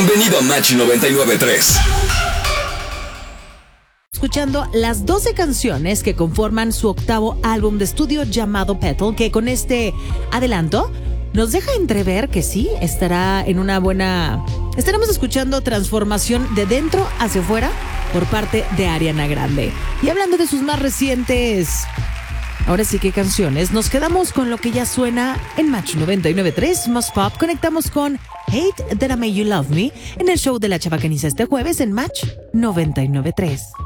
Bienvenido a Match 99.3. Escuchando las 12 canciones que conforman su octavo álbum de estudio llamado Petal, que con este adelanto nos deja entrever que sí, estaremos escuchando transformación de dentro hacia afuera por parte de Ariana Grande. Y hablando de sus más recientes, ahora sí que canciones, nos quedamos con lo que ya suena en Match 99.3 Más Pop. Conectamos con Hate That I Made You Love Me en el show de La Chavacaniza este jueves en Match 99.3.